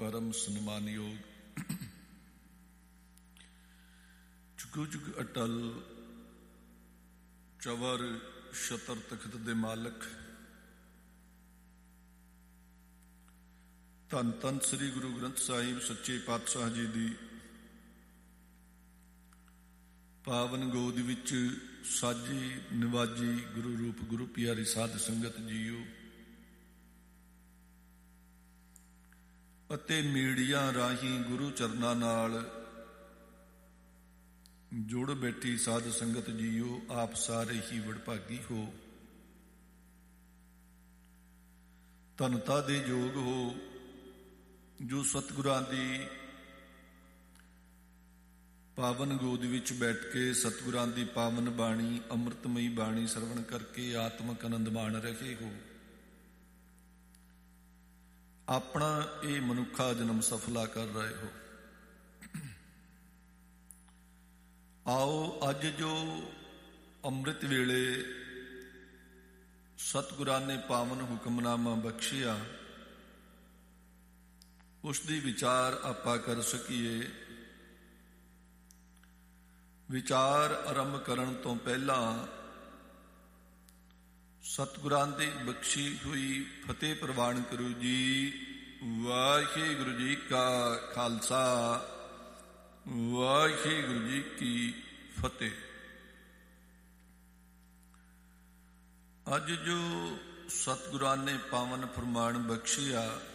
ਪਰਮ ਸਨਮਾਨਯੋਗ ਜੁਗੋ ਜੁਗ ਅਟਲ ਚਵਰ ਛਤਰ ਤਖਤ ਦੇ ਮਾਲਕ ਧੰਨ ਧੰਨ ਸ੍ਰੀ ਗੁਰੂ ਗ੍ਰੰਥ ਸਾਹਿਬ ਸੱਚੇ ਪਾਤਸ਼ਾਹ ਜੀ ਦੀ ਪਾਵਨ ਗੋਦ ਵਿੱਚ ਸਾਜੀ ਨਿਵਾਜੀ ਗੁਰੂ ਰੂਪ ਗੁਰੂ ਪਿਆਰੀ ਸਾਧ ਸੰਗਤ ਜੀਓ ਅਤੇ ਮੀਡੀਆ ਰਾਹੀਂ ਗੁਰੂ ਚਰਨਾਂ ਨਾਲ ਜੁੜ ਬੈਠੀ ਸਾਧ ਸੰਗਤ ਜੀਓ, ਆਪ ਸਾਰੇ ਹੀ ਵਡਭਾਗੀ ਹੋ, ਧੰਨਤਾ ਦੇ ਯੋਗ ਹੋ ਜੋ ਸਤਿਗੁਰਾਂ ਦੀ ਪਾਵਨ ਗੋਦ ਵਿੱਚ ਬੈਠ ਕੇ ਸਤਿਗੁਰਾਂ ਦੀ ਪਾਵਨ ਬਾਣੀ ਅੰਮ੍ਰਿਤਮਈ ਬਾਣੀ ਸਰਵਣ ਕਰਕੇ ਆਤਮਕ ਆਨੰਦ ਮਾਣ ਰਹੇ ਹੋ। ਆਪਣਾ ਇਹ ਮਨੁੱਖਾ ਜਨਮ ਸਫਲਾ ਕਰ ਰਹੇ ਹੋ। ਆਓ ਅੱਜ ਜੋ ਅੰਮ੍ਰਿਤ ਵੇਲੇ ਸਤਿਗੁਰਾਂ ਨੇ ਪਾਵਨ ਹੁਕਮਨਾਮਾ ਬਖਸ਼ਿਆ ਉਸ ਦੀ ਵਿਚਾਰ ਆਪਾਂ ਕਰ ਸਕੀਏ। ਵਿਚਾਰ ਆਰੰਭ ਕਰਨ ਤੋਂ ਪਹਿਲਾਂ ਸਤਿਗੁਰਾਂ ਦੀ ਬਖਸ਼ੀ ਹੋਈ ਫਤਿਹ ਪ੍ਰਵਾਨ ਕਰੋ ਜੀ। ਵਾਹਿਗੁਰੂ ਜੀ ਕਾ ਖਾਲਸਾ, ਵਾਹਿਗੁਰੂ ਜੀ ਕੀ ਫਤਿਹ। ਅੱਜ ਜੋ ਸਤਿਗੁਰਾਂ ਨੇ ਪਾਵਨ ਫਰਮਾਨ ਬਖਸ਼ਿਆ